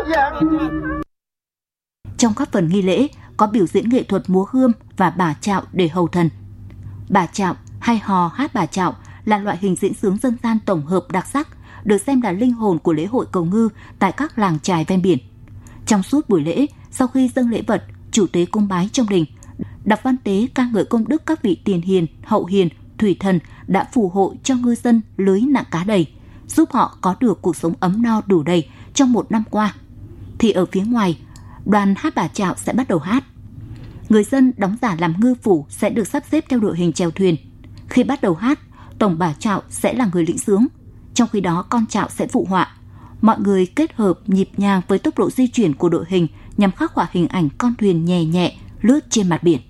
Trong các phần nghi lễ có biểu diễn nghệ thuật múa gươm và bà chạo để hầu thần. Bà chạo hay hò hát bà chạo là loại hình diễn xướng dân gian tổng hợp đặc sắc, được xem là linh hồn của lễ hội cầu ngư tại các làng chài ven biển. Trong suốt buổi lễ, sau khi dâng lễ vật, chủ tế cúng bái trong đình, đọc văn tế ca ngợi công đức các vị tiền hiền, hậu hiền, thủy thần đã phù hộ cho ngư dân lưới nặng cá đầy, giúp họ có được cuộc sống ấm no đủ đầy trong một năm qua. Thì ở phía ngoài, đoàn hát bà chạo sẽ bắt đầu hát. Người dân đóng giả làm ngư phủ sẽ được sắp xếp theo đội hình chèo thuyền. Khi bắt đầu hát, tổng bà chạo sẽ là người lĩnh xướng, trong khi đó con chạo sẽ phụ họa. Mọi người kết hợp nhịp nhàng với tốc độ di chuyển của đội hình nhằm khắc họa hình ảnh con thuyền nhẹ nhẹ lướt trên mặt biển.